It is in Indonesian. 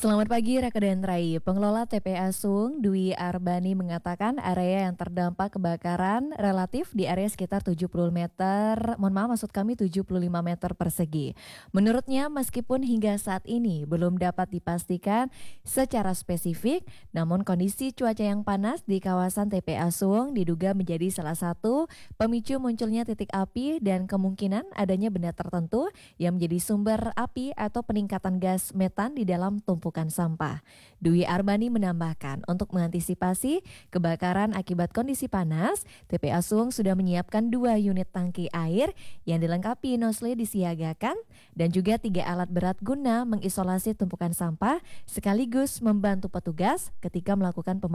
Selamat pagi Raka dan Rai. Pengelola TPA Sung, Dwi Arbani mengatakan area yang terdampak kebakaran relatif di area sekitar 70 meter, maksud kami 75 meter persegi. Menurutnya meskipun hingga saat ini belum dapat dipastikan secara spesifik, namun kondisi cuaca yang panas di kawasan TPA Sung diduga menjadi salah satu pemicu munculnya titik api dan kemungkinan adanya benda tertentu yang menjadi sumber api atau peningkatan gas metan di dalam tumpukan sampah. Dwi Arbani menambahkan, untuk mengantisipasi kebakaran akibat kondisi panas, TPA Sung sudah menyiapkan 2 unit tangki air yang dilengkapi nosle disiagakan dan juga 3 alat berat guna mengisolasi tumpukan sampah sekaligus membantu petugas ketika melakukan pemadaman